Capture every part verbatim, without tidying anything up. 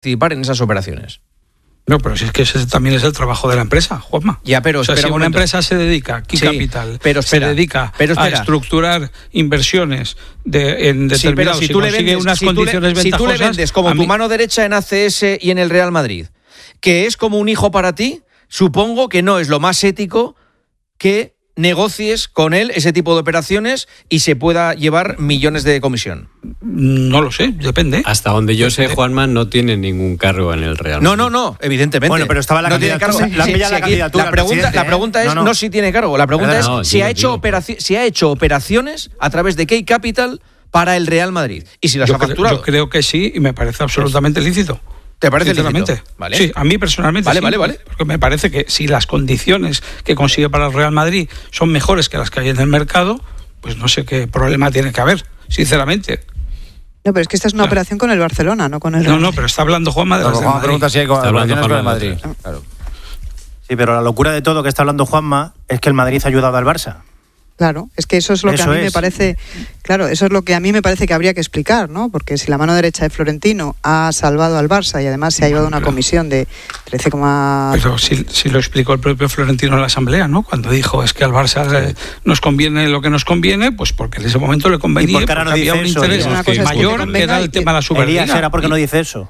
participar en esas operaciones. No, pero si es que ese también es el trabajo de la empresa, Juanma. Ya, pero o sea, espera si un una momento. empresa se dedica, Key Sí, Capital, pero espera, se dedica pero a espera. estructurar inversiones de, en Sí, pero determinados si tú le consigue vendes, unas si tú condiciones le, si tú le ventajosas, vendes como a tu mí- mano derecha en A C S y en el Real Madrid, que es como un hijo para ti, supongo que no es lo más ético que negocies con él ese tipo de operaciones y se pueda llevar millones de comisión. No lo sé, depende. Hasta donde yo sé, Juanma no tiene ningún cargo en el Real No, Madrid. no, no, evidentemente. Bueno, pero estaba la no tiene candidatura, cargo. la Sí, pilla sí, la aquí candidatura la al pregunta, presidente, la pregunta ¿eh? es No, no, no. si tiene cargo. La pregunta Pero es no, si digo, ha hecho digo, operaci- si ha hecho operaciones a través de Key Capital para el Real Madrid y si las yo, ha creo, facturado. yo creo que sí y me parece absolutamente lícito. ¿Te parece Sinceramente. lícito? Vale. Sí, a mí personalmente Vale, sí, vale, vale. porque me parece que si las condiciones que consigue para el Real Madrid son mejores que las que hay en el mercado, pues no sé qué problema tiene que haber, sinceramente. No, pero es que esta es una Claro. operación con el Barcelona, no con el No, Real no, Madrid. pero está hablando Juanma de No, las del Juanma Madrid. pregunta si hay Está hablando colaboraciones con el Juanma Madrid. de las Claro. Sí, pero la locura de todo que está hablando Juanma es que el Madrid ha ayudado al Barça. Claro, es que eso es lo que Eso a mí me es. parece, claro, eso es lo que a mí me parece que habría que explicar, ¿no? Porque si la mano derecha de Florentino ha salvado al Barça y además se ha llevado una Claro. comisión de trece, Pero si, si lo explicó el propio Florentino en la Asamblea, ¿no? Cuando dijo es que al Barça eh, nos conviene lo que nos conviene, pues porque en ese momento le convenía, ¿Y por qué ahora no porque había dice un eso? interés Una cosa es que te mayor que convenga era y el que- tema de la Superliga. Elías, ¿era porque no dice eso?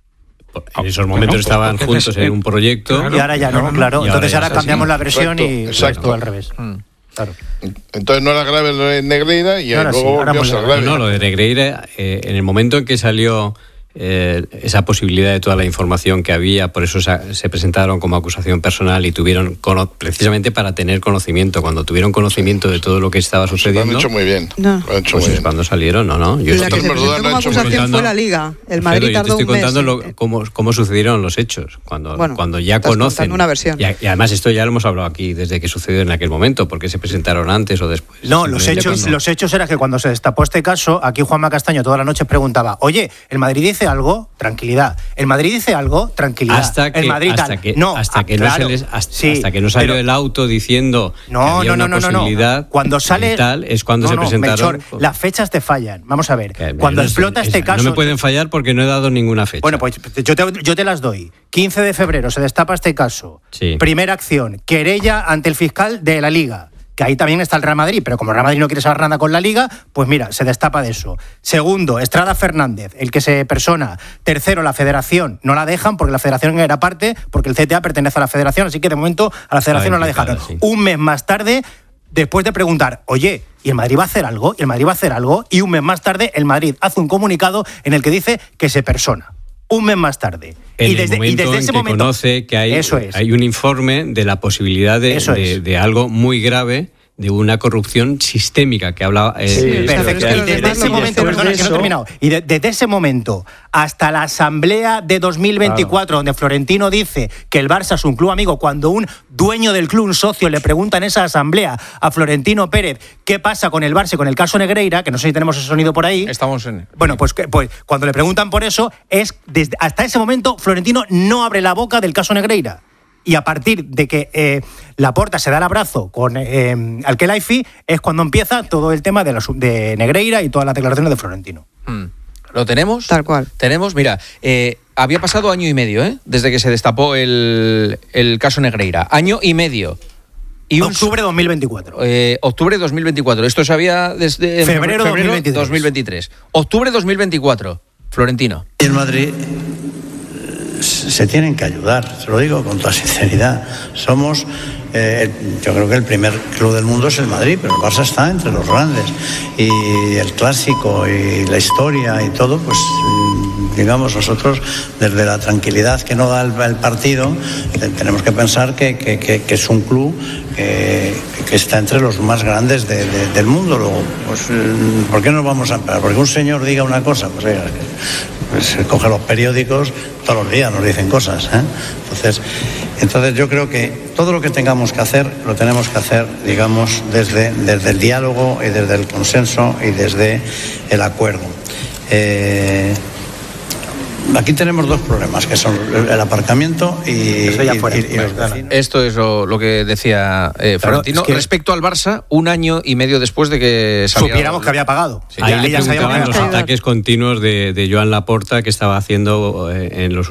En esos Bueno, momentos pues estaban porque juntos les- en un proyecto. Claro. Y ahora ya no, Claro, claro. y Entonces ahora ahora ya es cambiamos así. la versión Exacto, y exacto. todo al revés. Mm. Claro. Entonces no era grave lo de Negreira y Ahora sí, luego ahora volvió a muy ser grave. grave. No, no, lo de Negreira, eh, en el momento en que salió eh, esa posibilidad de toda la información que había, por eso se, se presentaron como acusación personal y tuvieron, cono- precisamente para tener conocimiento, cuando tuvieron conocimiento de todo lo que estaba Lo han sucediendo, hecho muy bien. No. Lo han hecho pues muy es bien. cuando salieron, ¿no? no Yo la estoy- que se Sin duda presentó lo ha como hecho muy acusación bien. fue la Liga. El Madrid Alfredo, yo te tardó estoy un mes. contando lo- en- cómo, cómo sucedieron los hechos, cuando, Bueno, cuando ya estás conocen. contando una versión. Y, a- y además esto ya lo hemos hablado aquí desde que sucedió en aquel momento, porque se presentaron antes o después. No, los Simplemente hechos, cuando- los hechos era que cuando se destapó este caso, aquí Juanma Castaño toda la noche preguntaba, oye, ¿el Madrid dice algo? Tranquilidad. ¿El Madrid dice algo? Tranquilidad. Hasta que, el Madrid hasta tal. que no, hasta ah, que no claro, se les, hasta, sí, hasta que no salió pero- el auto diciendo No, que había no, no, una no, no, no. posibilidad Cuando sale y tal, es cuando no, se no, presentaron. Melchor, las fechas te fallan. Vamos a ver. Que, Cuando no, explota es- este es- caso. No me pueden fallar porque no he dado ninguna fecha. Bueno, pues yo te, yo te las doy. quince de febrero se destapa este caso. Sí. Primera acción, querella ante el fiscal de la Liga. Que ahí también está el Real Madrid, pero como el Real Madrid no quiere saber nada con la Liga, pues mira, se destapa de eso. Segundo, Estrada Fernández, el que se persona. Tercero, la Federación. No la dejan porque la Federación era parte, porque el C T A pertenece a la Federación, así que de momento a la Federación no la implicada, dejaron. sí. Un mes más tarde, después de preguntar, oye, ¿y el Madrid va a hacer algo? ¿Y el Madrid va a hacer algo? Y un mes más tarde, el Madrid hace un comunicado en el que dice que se persona. Un mes más tarde. En y el desde, y momento desde en ese que momento. conoce que hay, Eso es. hay un informe de la posibilidad de, Eso de, es. de algo muy grave, de una corrupción sistémica que hablaba. eh, Sí, eh, pero Perfecto. es que Y los desde demás ese no momento, conocemos perdona, de que no he eso. terminado. Y de- desde ese momento hasta la asamblea de dos mil veinticuatro, donde Florentino dice que el Barça es un club amigo, cuando un dueño del club, un socio, le pregunta en esa asamblea a Florentino Pérez qué pasa con el Barça y con el caso Negreira, que no sé si tenemos ese sonido por ahí. Estamos en. Bueno, pues, que- pues cuando le preguntan por eso, es desde, hasta ese momento Florentino no abre la boca del caso Negreira. Y a partir de que eh, Laporta se da el abrazo con eh, Al-Khelaifi, es cuando empieza todo el tema de, la, sub- de Negreira y todas las declaraciones de Florentino. Mm. ¿Lo tenemos? Tal cual. Tenemos, mira, eh, había pasado año y medio, ¿eh? Desde que se destapó el, el caso Negreira. Año y medio. Y un- Octubre de dos mil veinticuatro. Eh, octubre de dos mil veinticuatro. Esto se había desde Febrero dos mil veintitrés. dos mil veintitrés. Octubre de dos mil veinticuatro. Florentino. Y el Madrid eh, se tienen que ayudar, se lo digo con toda sinceridad. Somos, eh, yo creo que el primer club del mundo es el Madrid, pero el Barça está entre los grandes. Y el clásico y la historia y todo, pues mm, digamos, nosotros desde la tranquilidad que no da el, el partido, eh, tenemos que pensar que, que, que, que es un club que, que está entre los más grandes de, de, del mundo. Luego, pues, mm, ¿por qué no vamos a esperar? Porque un señor diga una cosa, pues oiga, pues se coge los periódicos, todos los días nos dicen cosas, ¿eh? Entonces, entonces yo creo que todo lo que tengamos que hacer, lo tenemos que hacer, digamos, desde, desde el diálogo y desde el consenso y desde el acuerdo. Eh, aquí tenemos dos problemas, que son el aparcamiento y, y, y, y los vecinos. Esto es lo, lo que decía eh, Florentino. Claro, es que respecto al Barça, un año y medio después de que saliera... Supiéramos que había pagado. Sí, ahí ya, le preguntaban los ataques continuos de, de Joan Laporta que estaba haciendo eh, en los